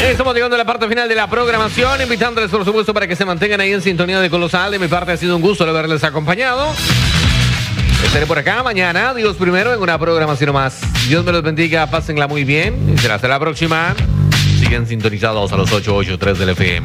Estamos llegando a la parte final de la programación, invitándoles por supuesto para que se mantengan ahí en sintonía de Colosal. De mi parte ha sido un gusto el haberles acompañado. Estaré por acá mañana, Dios primero, en una programación más. Dios me los bendiga, pásenla muy bien y será hasta la próxima. Siguen sintonizados a los 883 del FM.